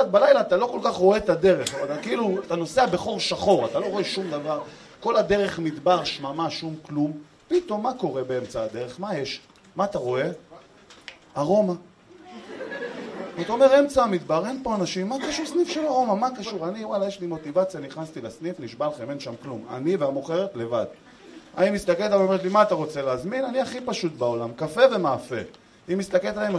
בשבת בלילה אתה לא כל כך רואה את הדרך, אתה כאילו, אתה נוסע בחור שחור, אתה לא רואה שום דבר, כל הדרך מדבר, שממה, שום כלום. פתאום מה קורה באמצע הדרך? מה יש? מה אתה רואה? ארומה. אתה אומר, אמצע המדבר, אין פה אנשים, מה קשור סניף של ארומה? מה קשור? אני, וואלה, יש לי מוטיבציה, נכנסתי לסניף, נשבע לכם, אין שם כלום. אני והמוכרת לבד. אני מסתכלת, אני אומרת לי, מה אתה רוצה להזמין? אני הכי פשוט בעולם, קפה ומאפה. היא מסתכלת עליהם,